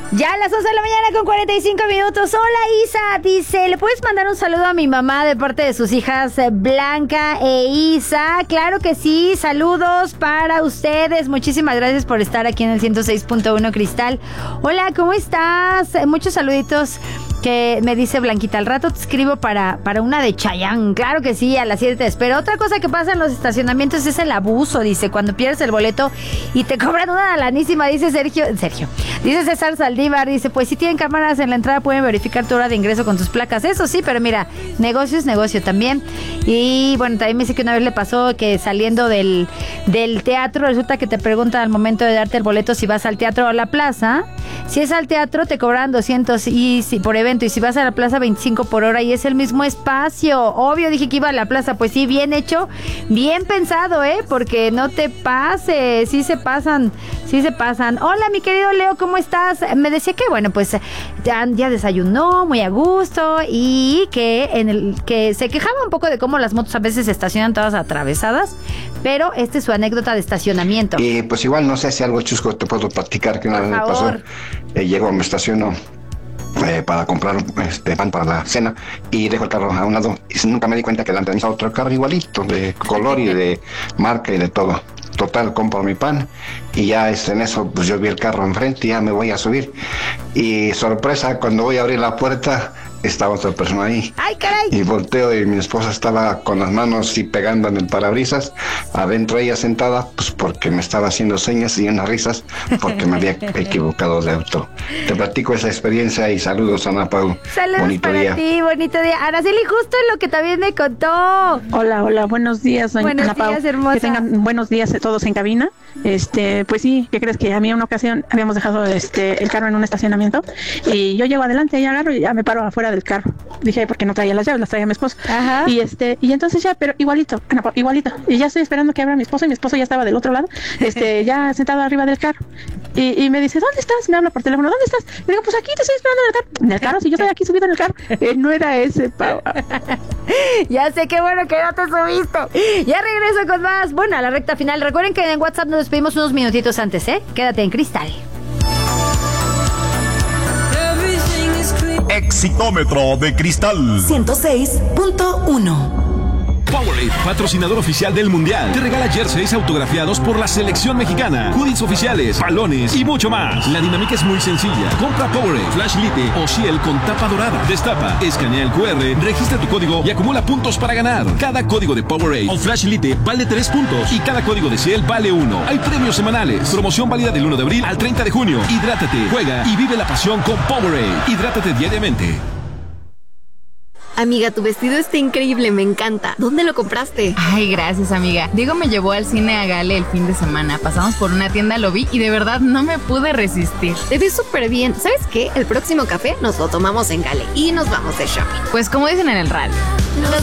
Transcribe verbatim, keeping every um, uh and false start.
Ya a las once de la mañana con cuarenta y cinco minutos. Hola Isa, dice, ¿le puedes mandar un saludo a mi mamá de parte de sus hijas Blanca e Isa? Claro que sí, saludos para ustedes. Muchísimas gracias por estar aquí en el ciento seis punto uno Cristal. Hola, ¿cómo estás? Muchos saluditos que me dice Blanquita. Al rato te escribo para, para una de Chayanne. Claro que sí, a las siete te espero. Otra cosa que pasa en los estacionamientos es el abuso, dice, cuando pierdes el boleto y te cobran una lanísima, dice Sergio. Sergio. Dice César Saldívar, dice, pues si tienen cámaras en la entrada pueden verificar tu hora de ingreso con tus placas. Eso sí, pero mira, negocio es negocio también. Y bueno, también me dice que una vez le pasó que saliendo del, del teatro resulta que te preguntan al momento de darte el boleto si vas al teatro o a la plaza. Si es al teatro te cobran doscientos y si por evento, y si vas a la plaza veinticinco por hora y es el mismo espacio. Obvio, dije que iba a la plaza, pues sí, bien hecho, bien pensado, ¿eh? Porque no te pases, sí se pasan, sí se pasan. Hola, mi querido Leo, ¿cómo estás? Me decía que, bueno, pues ya, ya desayunó muy a gusto y que en el que se quejaba un poco de cómo las motos a veces se estacionan todas atravesadas, pero esta es su anécdota de estacionamiento. Y pues igual, no sé si algo chusco te puedo platicar que una vez me pasó. Eh, llego, me estaciono eh, para comprar este pan para la cena y dejo el carro a un lado y nunca me di cuenta que delante de mí estaba otro carro igualito, de color y de marca y de todo. Total, compro mi pan y ya este, en eso pues yo vi el carro enfrente y ya me voy a subir y sorpresa, cuando voy a abrir la puerta estaba otra persona ahí. ¡Ay, caray! Y volteo y mi esposa estaba con las manos y pegando en el parabrisas, adentro ella sentada, pues porque me estaba haciendo señas y unas risas porque me había equivocado de auto. Te platico esa experiencia y saludos, Ana Pau. Saludos bonito para día. ti, bonito día. Araceli, justo en lo que también me contó. Hola, hola, buenos días, doña buenos Ana Pau. Días, hermosa. Que tengan buenos días todos en cabina. Este, pues sí, ¿qué crees? Que a mí en una ocasión habíamos dejado este el carro en un estacionamiento y yo llego adelante y agarro y ya me paro afuera del carro. Dije, porque no traía las llaves, las traía mi esposo. Ajá. Y este, y entonces ya, pero igualito, Ana Pau, igualito. Y ya estoy esperando que abra mi esposo y mi esposo ya estaba del otro lado, este, ya sentado arriba del carro. Y, y me dice, ¿dónde estás? Me habla por teléfono, ¿dónde estás? Le digo, pues aquí te estoy esperando en el carro. ¿En el carro? Si yo estoy aquí subido en el carro. Eh, no era ese, Pau. Ya sé, qué bueno que no te subiste. Ya regreso con más. Bueno, a la recta final. Recuerden que en WhatsApp nos despedimos unos minutitos antes, ¿eh? Quédate en Cristal. Exitómetro de Cristal ciento seis punto uno. Powerade, patrocinador oficial del Mundial, te regala jerseys autografiados por la selección mexicana, hoodies oficiales, balones y mucho más. La dinámica es muy sencilla. Compra Powerade, Flash Lite o Ciel con tapa dorada. Destapa, escanea el cu erre, registra tu código y acumula puntos para ganar. Cada código de Powerade o Flash Lite vale tres puntos y cada código de Ciel vale uno. Hay premios semanales. Promoción válida del uno de abril al treinta de junio. Hidrátate, juega y vive la pasión con Powerade. Hidrátate diariamente. Amiga, tu vestido está increíble, me encanta. ¿Dónde lo compraste? Ay, gracias, amiga. Diego me llevó al cine a Gale el fin de semana. Pasamos por una tienda, lo vi y de verdad no me pude resistir. Te ves súper bien. ¿Sabes qué? El próximo café nos lo tomamos en Gale y nos vamos de shopping. Pues como dicen en el radio.